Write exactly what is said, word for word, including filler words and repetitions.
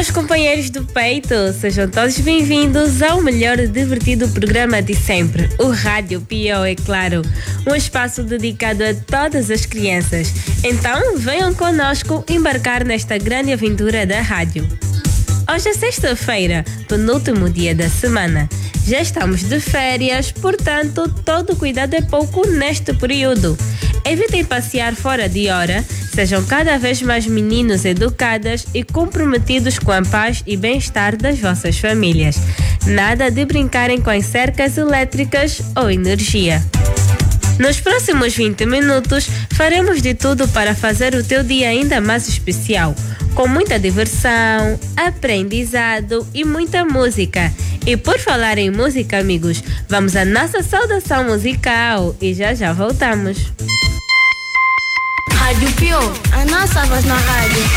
meus companheiros do peito, sejam todos bem-vindos ao melhor e divertido programa de sempre, o Rádio P O, é claro, um espaço dedicado a todas as crianças. Então, venham conosco embarcar nesta grande aventura da rádio. Hoje é sexta-feira, penúltimo dia da semana. Já estamos de férias, portanto, todo cuidado é pouco neste período. Evitem passear fora de hora, sejam cada vez mais meninos educados e comprometidos com a paz e bem-estar das vossas famílias. Nada de brincarem com as cercas elétricas ou energia. Nos próximos vinte minutos, faremos de tudo para fazer o teu dia ainda mais especial, com muita diversão, aprendizado e muita música. E por falar em música, amigos, vamos à nossa saudação musical e já já voltamos. Rádio P O, a nossa voz na rádio.